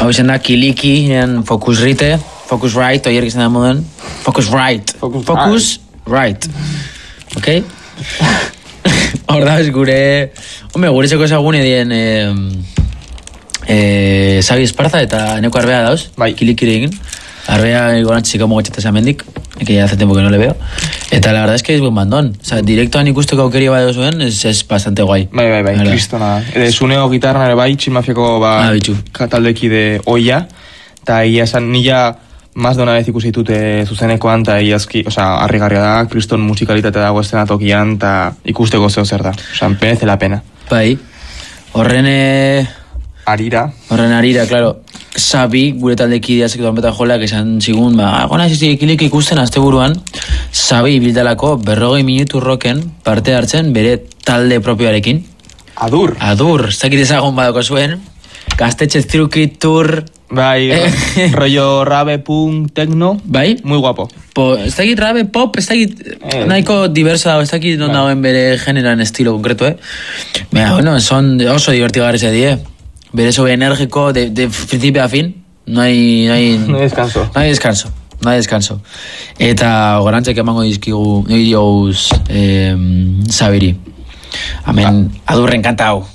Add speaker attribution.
Speaker 1: Hau izan da Kiliki, Focusrite, Focusrite, oier izan da moden. Focusrite. Focusrite. Ok? Hor da, ez gure... Hombre, gure txeko ezagune dien... Xavi Esparza eta Neko Arbea dauz.
Speaker 2: Bai.
Speaker 1: Kilikire egin. Arbea igualantzik como gotxeta mendik, que ya hace tiempo que no le veo. Eta la verdad es que es buen bandón. O sea, directoan ikusteko aukeri bai duzuen, es bastante guai.
Speaker 2: Bai, kristona. Zuneo gitarra nere bai, Tximafiako kataldekide oia. Eta egia esan, nila más de una vez ikusi ditute zuzenekoan, eta egiazki, harrigarria da, kriston musikalitate dago eszenatokian, eta ikusteko zeo zer da. Merece la pena.
Speaker 1: Bai. Horren arira, claro. Xabi, gure taldekidea sektoran beta jolak esan zigun, gona Kilik ikusten azte buruan, Xabi bildalako 40 minutu roken parte hartzen bere talde propioarekin.
Speaker 2: Adur,
Speaker 1: ez dakit ezagun badako zuen, Gaztetxe Truki Tour...
Speaker 2: Bai, rollo rave, punk, techno,
Speaker 1: bai?
Speaker 2: Muy guapo.
Speaker 1: Ez dakit rave, pop, ez dakit nahiko diverso dago, ez dakit non dagoen bere generan estilo konkreto, bueno, son oso divertigarriz die. Bere sobre enérgico de principio a fin. No hay descanso. Eta gorantzek emango dizkigu Xabiri. Amen, adurren kantau.